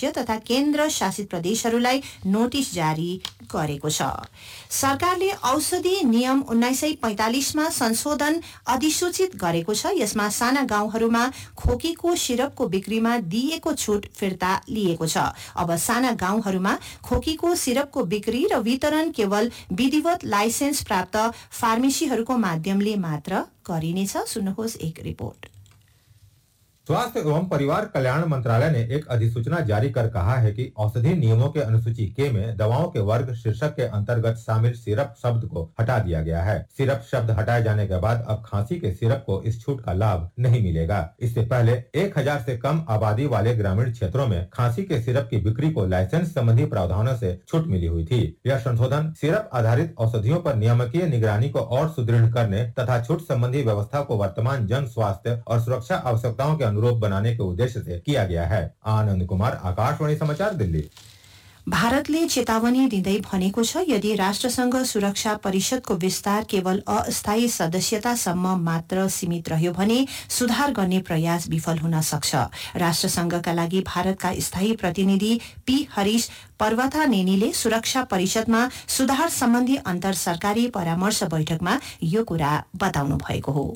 राज्य तथा केन्द्र शासित प्रदेशहरूलाई नोटिस जारी गरेको छ। सरकारले औषधि नियम 1945 मा संशोधन अधिसूचित गरेको छ। यसमा साना गाउँहरूमा खोकीको सिरपको बिक्रीमा दिएको छुट फिर्ता लिएको छ। अब साना गाउँहरूमा खोकीको सिरपको बिक्री र वितरण केवल विधिवत लाइसेन्स प्राप्त फार्मेसीहरूको माध्यमले मात्र गरिनेछ। सुन्नुहोस् एक रिपोर्ट। स्वास्थ्य एवं परिवार कल्याण मंत्रालय ने एक अधिसूचना जारी कर कहा है कि औषधि नियमों के अनुसूची के में दवाओं के वर्ग शीर्षक के अंतर्गत शामिल सिरप शब्द को हटा दिया गया है। सिरप शब्द हटाए जाने के बाद अब खांसी के सिरप को इस छूट का लाभ नहीं मिलेगा। इससे पहले 1000 से कम आबादी वाले ग्रामीण क्षेत्रों में खांसी के सिरप की बिक्री को लाइसेंस संबंधी प्रावधानों से छूट मिली हुई थी। यह संशोधन सिरप आधारित औषधियों पर नियामकीय निगरानी को और सुदृढ़ करने तथा छूट संबंधी व्यवस्था को वर्तमान जन स्वास्थ्य और सुरक्षा आवश्यकताओं के अनुरूप बनाने के उद्देश्य से किया गया है। आनंद कुमार, आकाशवाणी समाचार, दिल्ली। भारतले चेतावनी दिँदै भनेको छ यदि राष्ट्रसंघ सुरक्षा परिषदको विस्तार केवल अस्थायी सदस्यतासम्म मात्र सीमित रह्यो भने सुधार गर्ने प्रयास विफल हुन सक्छ। राष्ट्रसंघका लागि भारतका स्थायी प्रतिनिधि पी हरीश पर्वतानेनीले सुरक्षा परिषदमा सुधार सम्बन्धी अन्तर सरकारी परामर्श बैठकमा यो कुरा बताउनु भएको हो।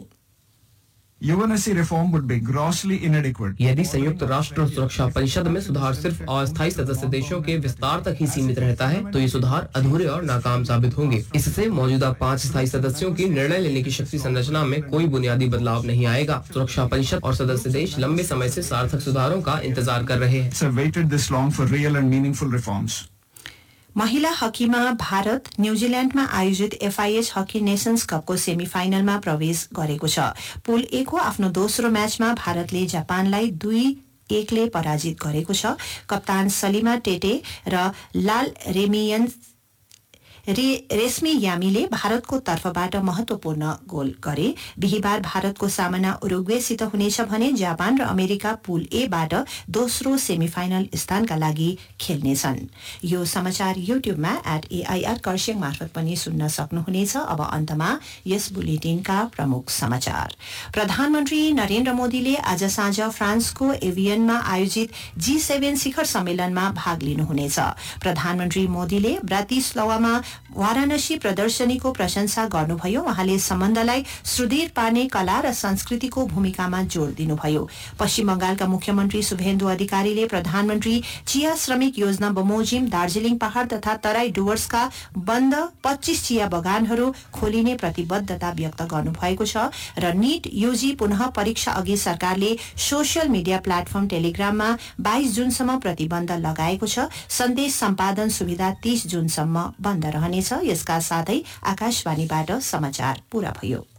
UNSC reform would be grossly inadequate. यदि संयुक्त राष्ट्र सुरक्षा परिषद में सुधार सिर्फ अस्थायी सदस्य देशों के विस्तार तक ही सीमित रहता है तो ये सुधार अधूरे और नाकाम साबित होंगे। इससे मौजूदा 5 स्थायी सदस्यों की निर्णय लेने की शक्ति संरचना में कोई बुनियादी बदलाव नहीं आएगा। सुरक्षा परिषद और सदस्य देश लंबे समय से सार्थक सुधारों का इंतजार कर रहे हैं। So waited this long for real and meaningful reforms. महिला हकीमा भारत न्यूजील्याण्डमा आयोजित FIH हकी नेशन्स कपको सेमिफाइनलमा प्रवेश गरेको छ। पुल A को आफ्नो दोस्रो म्याचमा भारतले जापानलाई 2-1 ले पराजित गरेको छ। कप्तान सलिमा टेटे र लाल रेशमी यामीले भारतको तर्फबाट महत्वपूर्ण गोल गरे। बिहीबार भारतको सामना उरुग्वेसित हुनेछ भने जापान र अमेरिका पुल A बाट दोस्रो सेमिफाइनल स्थानका लागि खेल्नेछन्। यो समाचार युट्युबमा @AIR कर्सियङ मार्फत पनि सुन्न सक्नुहुनेछ। अब अन्तमा यस बुलेटिनका प्रमुख समाचार। प्रधानमन्त्री नरेन्द्र मोदीले आज साँझ फ्रान्सको एभियनमा आयोजित G7 शिखर सम्मेलनमा भाग लिनुहुनेछ। प्रधानमन्त्री मोदीले ब्रातिस्लावामा वाराणसी प्रदर्शनीको प्रशंसा गर्नुभयो। उहाँले सम्बन्धलाई सुदृढ पार्ने कला र संस्कृतिको भूमिकामा जोड़ दिनुभयो। पश्चिम बंगालका मुख्यमन्त्री शुभेन्दु अधिकारीले प्रधानमन्त्री चिया श्रमिक योजना बमोजिम दार्जीलिङ पहाड़ तथा तराई डुवर्सका बन्द 25 चिया बगानहरू खोलिने प्रतिबद्धता व्यक्त गर्नुभएको छ र नीट यूजी पुनः परीक्षा अघि सरकारले सोशल मिडिया प्लेटफर्म टेलिग्राममा 22 जुनसम्म प्रतिबन्ध लगाएको छ। सन्देश सम्पादन सुविधा 30 जुनसम्म बन्द रहनेछ। यसका साथै आकाशवाणीबाट समाचार पूरा भयो।